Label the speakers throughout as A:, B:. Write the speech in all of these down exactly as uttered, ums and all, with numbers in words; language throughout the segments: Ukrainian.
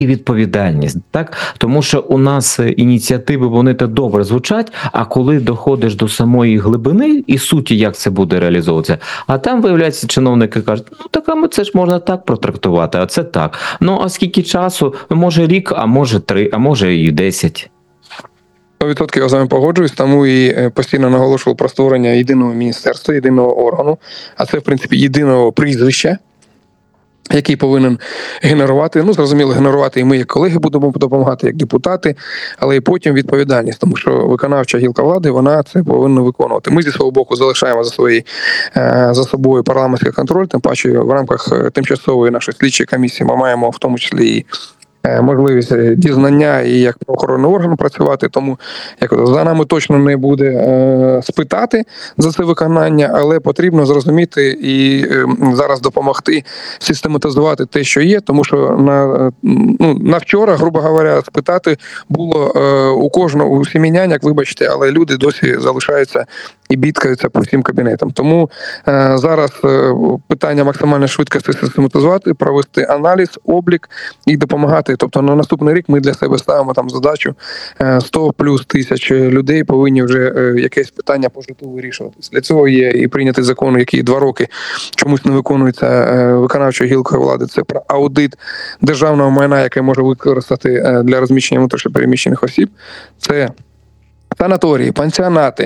A: і відповідальність, так? Тому що у нас ініціативи, вони так добре звучать, а коли доходиш до самої глибини і суті, як це буде реалізовуватися, а там, виявляється, чиновники кажуть, ну так, а ми це ж можна так протрактувати, а це так. Ну, а скільки часу? Може рік, а може три, а може і десять.
B: сто відсотків я з вами погоджуюсь, тому і постійно наголошував про створення єдиного міністерства, єдиного органу, а це, в принципі, єдиного прізвища, який повинен генерувати, ну, зрозуміло, генерувати і ми, як колеги, будемо допомагати, як депутати, але і потім відповідальність, тому що виконавча гілка влади, вона це повинна виконувати. Ми зі свого боку залишаємо за свої, за собою парламентський контроль, тим паче в рамках тимчасової нашої слідчої комісії ми маємо в тому числі і можливість дізнання і як правоохоронний орган працювати, тому як за нами точно не буде е, спитати за це виконання, але потрібно зрозуміти і е, зараз допомогти систематизувати те, що є, тому що на, ну, на вчора, грубо говоря, спитати було е, у кожного, у сім'яняк, вибачте, але люди досі залишаються і бідкаються по всім кабінетам. Тому е, зараз е, питання максимально швидко систематизувати, провести аналіз, облік і допомагати. Тобто на наступний рік ми для себе ставимо там задачу е, сто плюс тисяч людей повинні вже е, якесь питання по житлу вирішуватись. Для цього є і прийнятий закон, який два роки чомусь не виконується е, виконавчою гілкою влади. Це про аудит державного майна, яке може використати е, для розміщення внутрішньо переміщених осіб. Це санаторії, пансіонати,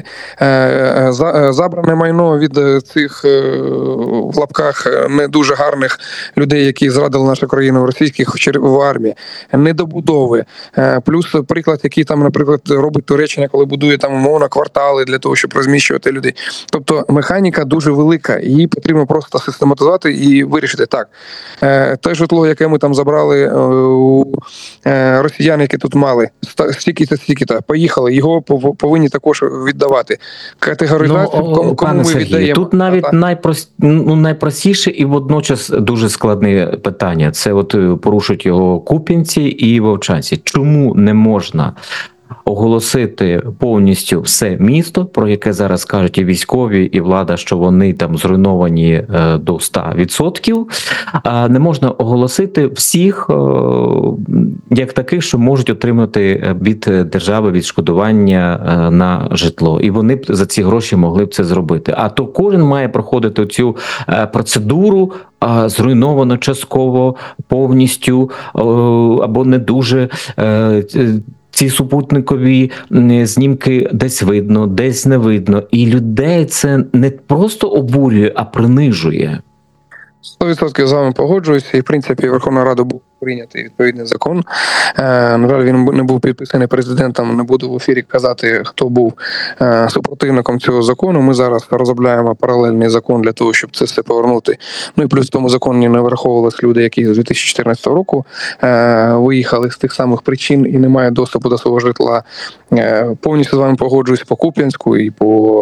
B: забране майно від цих, в лапках, не дуже гарних людей, які зрадили нашу країну в російських в армії, недобудови, плюс приклад, який там, наприклад, робить Туреччина, коли будує там умовно квартали для того, щоб розміщувати людей. Тобто механіка дуже велика, її потрібно просто систематизувати і вирішити. Так, те житло, яке ми там забрали у росіян, які тут мали, стільки-то, стільки-то, поїхали, його повинні також віддавати. Категоризацію,
A: ну,
B: кому, кому ми
A: Сергій,
B: віддаємо.
A: тут навіть найпрост... ну, найпростіше і водночас дуже складне питання. Це от порушують його куп'янці і вовчанці. Чому не можна оголосити повністю все місто, про яке зараз кажуть і військові, і влада, що вони там зруйновані е, до ста відсотків, а не можна оголосити всіх е, як таких, що можуть отримати від держави відшкодування е, на житло. І вони б за ці гроші могли б це зробити. А то кожен має проходити цю е, процедуру, а зруйновано частково, повністю е, або не дуже е, ці супутникові знімки десь видно, десь не видно. І людей це не просто обурює, а принижує.
B: сто відсотків з вами погоджуюся. І, в принципі, Верховна Рада був прийнятий відповідний закон. Е, на жаль, він не був підписаний президентом, не буду в ефірі казати, хто був е, супротивником цього закону. Ми зараз розробляємо паралельний закон для того, щоб це все повернути. Ну і плюс в тому законі не враховувалися люди, які з дві тисячі чотирнадцятого року е, виїхали з тих самих причин і не мають доступу до свого житла. Е, повністю з вами погоджуюсь по Куп'янську і по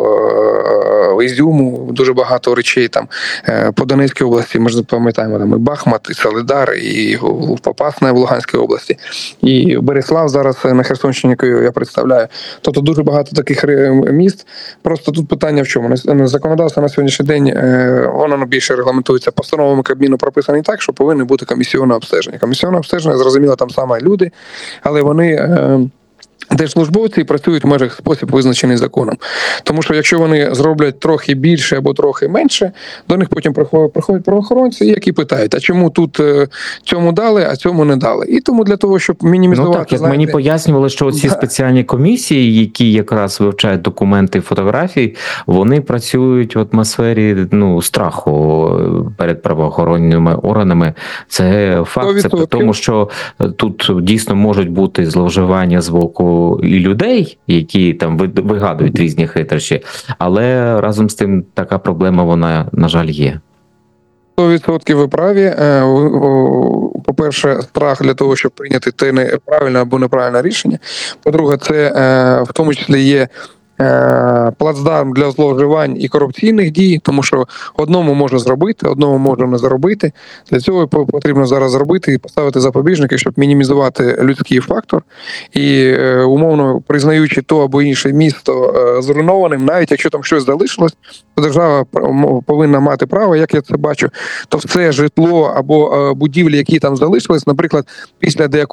B: е, Ізюму. Дуже багато речей там е, по Донецькій області. Ми ж пам'ятаємо, там і Бахмут, і Солидар, і Попасна в Луганській області, і Береслав зараз на Херсонщині, яку я представляю. Тобто дуже багато таких міст. Просто тут питання в чому? Законодавство на сьогоднішній день, воно більше регламентується постановами Кабміну, прописані так, що повинні бути комісійне обстеження. Комісійне обстеження, зрозуміло, там саме люди, але вони... Держслужбовці працюють в межах спосіб, визначений законом. Тому що якщо вони зроблять трохи більше або трохи менше, до них потім приходять правоохоронці, які питають, а чому тут цьому дали, а цьому не дали. І тому для того, щоб мінімізувати...
A: Ну так, як
B: знаєте,
A: мені пояснювали, що ці да. спеціальні комісії, які якраз вивчають документи і фотографії, вони працюють в атмосфері ну, страху перед правоохоронними органами. Це факт, це при тому, що тут дійсно можуть бути зловживання з боку і людей, які там вигадують різні хитрощі, але разом з тим така проблема, вона, на жаль, є.
B: сто відсотків ви праві. По-перше, страх для того, щоб прийняти те неправильне або неправильне рішення. По-друге, це в тому числі є е, плацдарм для зловживань і корупційних дій, тому що одному можна зробити, одному можна не зробити. Для цього по- потрібно зараз зробити і поставити запобіжники, щоб мінімізувати людський фактор. І е, умовно признаючи то або інше місто е, зруйнованим, навіть якщо там щось залишилось, то держава пр- повинна мати право, як я це бачу, то все житло або е, будівлі, які там залишились, наприклад, після деякого